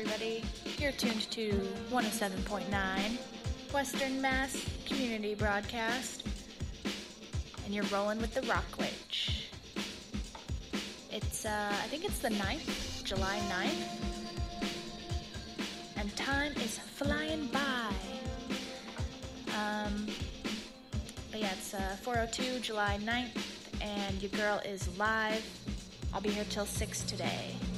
everybody. You're tuned to 107.9 Western Mass Community Broadcast, and you're rolling with the Rock Witch. It's, I think it's the 9th, July 9th, and time is flying by. But yeah, it's 4:02, July 9th, and your girl is live. I'll be here till 6 today.